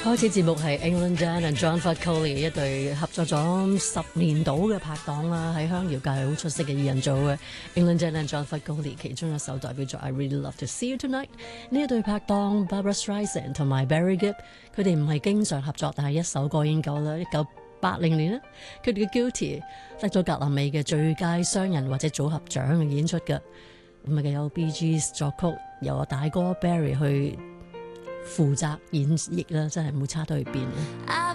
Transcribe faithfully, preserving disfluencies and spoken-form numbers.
開始節目係 England Dan and John Fat-Coley 一對合作咗十年到嘅拍檔啦，喺鄉謠界好出色嘅二人組嘅 England Dan and John Fat-Coley 其中一首代表作 I Really Love To See You Tonight。 呢一對拍檔 Barbra Streisand 同埋 Barry Gibb， 佢哋唔係經常合作，但係一首歌已經夠啦。一九八零年呢，佢哋嘅 Guilty 得咗格林美嘅最佳雙人或者組合獎嘅演出嘅，咁啊有 Bee Gees 作曲，由我大哥 Barry 去負責演繹啦，真係冇差到去邊啊！